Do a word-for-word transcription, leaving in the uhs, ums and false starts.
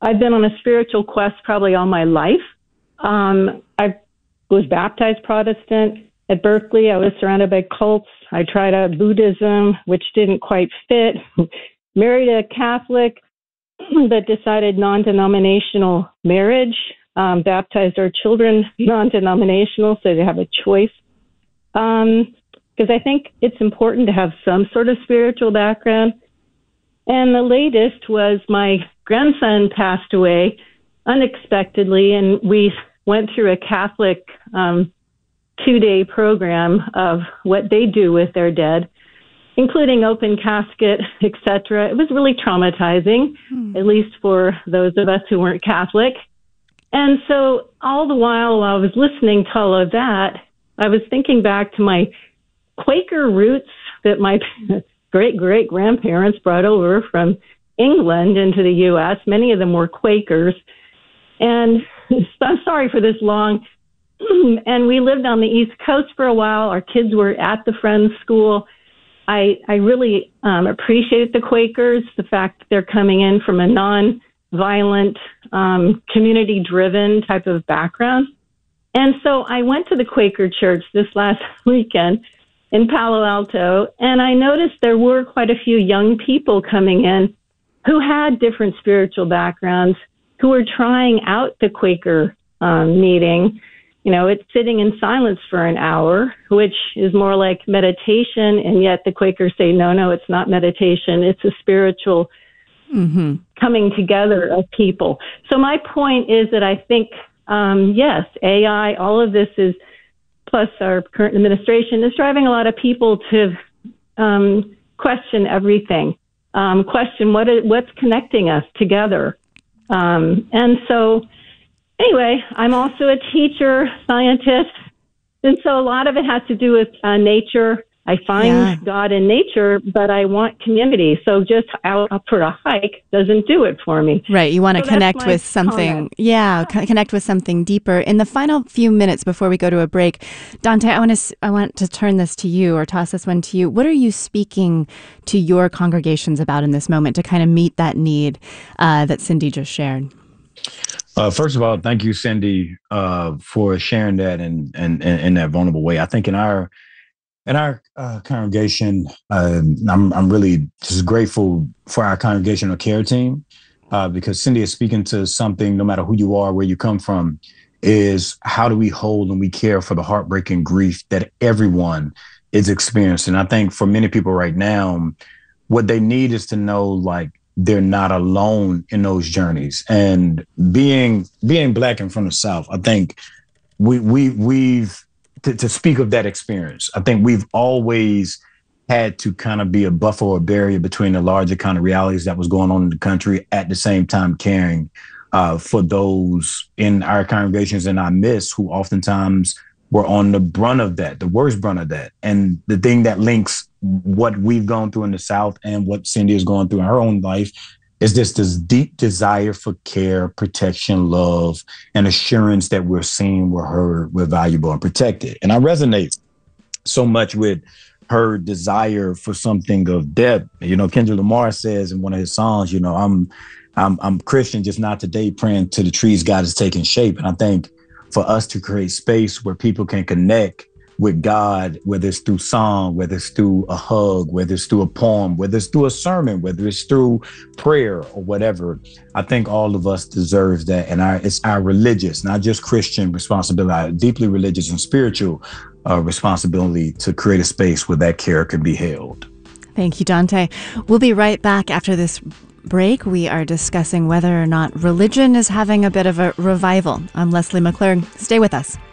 I've been on a spiritual quest probably all my life. Um, I was baptized Protestant. At Berkeley, I was surrounded by cults. I tried out Buddhism, which didn't quite fit. Married a Catholic, but decided non-denominational marriage. Um, baptized our children non-denominational, so they have a choice. Um, because I think it's important to have some sort of spiritual background. And the latest was my grandson passed away unexpectedly, and we went through a Catholic um, two-day program of what they do with their dead, including open casket, et cetera. It was really traumatizing, hmm. at least for those of us who weren't Catholic. And so all the while, while I was listening to all of that, I was thinking back to my Quaker roots that my great-great-grandparents brought over from England into the U S. Many of them were Quakers. And I'm sorry for this long. And we lived on the East Coast for a while. Our kids were at the Friends School. I, I really um, appreciate the Quakers, the fact that they're coming in from a non-violent, um, community-driven type of background. And so I went to the Quaker church this last weekend in Palo Alto, and I noticed there were quite a few young people coming in who had different spiritual backgrounds, who were trying out the Quaker um, meeting. You know, it's sitting in silence for an hour, which is more like meditation, and yet the Quakers say, no, no, it's not meditation. It's a spiritual mm-hmm. coming together of people. So my point is that I think, um, yes, A I, all of this is, plus our current administration, is driving a lot of people to um, question everything, um, question what is, what's connecting us together. Um, and so, anyway, I'm also a teacher, scientist, and so a lot of it has to do with uh, nature. I find yeah. God in nature, but I want community. So just out for a hike doesn't do it for me. Right. You want to so connect with something. comment. Yeah, co- connect with something deeper. In the final few minutes before we go to a break, Dante, I want to I want to turn this to you or toss this one to you. What are you speaking to your congregations about in this moment to kind of meet that need uh, that Cindy just shared? Uh, first of all, thank you, Cindy, uh, for sharing that in, in, in, in that vulnerable way. I think in our In our uh, congregation, uh, I'm, I'm really just grateful for our congregational care team uh, because Cindy is speaking to something, no matter who you are, where you come from, is how do we hold and we care for the heartbreaking grief that everyone is experiencing. I think for many people right now, what they need is to know, like, they're not alone in those journeys. And being being Black and from the South, I think we we we've To, to speak of that experience, I think we've always had to kind of be a buffer or barrier between the larger kind of realities that was going on in the country, at the same time caring uh, for those in our congregations in our midst who oftentimes were on the brunt of that, the worst brunt of that. And the thing that links what we've gone through in the South and what Cindy is going through in her own life is this, this deep desire for care, protection, love, and assurance that we're seen, we're heard, we're valuable and protected. And I resonate so much with her desire for something of depth. You know, Kendrick Lamar says in one of his songs, you know, I'm I'm I'm Christian, just not today, praying to the trees God is taking shape. And I think for us to create space where people can connect with God, whether it's through song, whether it's through a hug, whether it's through a poem, whether it's through a sermon, whether it's through prayer or whatever, I think all of us deserve that. And our, it's our religious, not just Christian responsibility, our deeply religious and spiritual uh, responsibility to create a space where that care can be held. Thank you, Dante. We'll be right back after this break. We are discussing whether or not religion is having a bit of a revival. I'm Leslie McClure. Stay with us.